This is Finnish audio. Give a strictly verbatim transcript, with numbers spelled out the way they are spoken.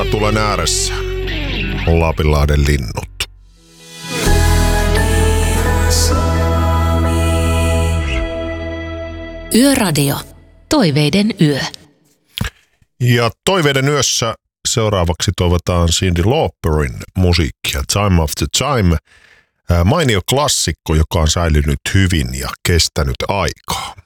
Tulen ääressä. Lapinlahden linnut. Yöradio. Toiveiden yö. Ja Toiveiden yössä seuraavaksi toivotaan Cyndi Lauperin musiikkia Time After Time. Mainio klassikko, joka on säilynyt hyvin ja kestänyt aikaa.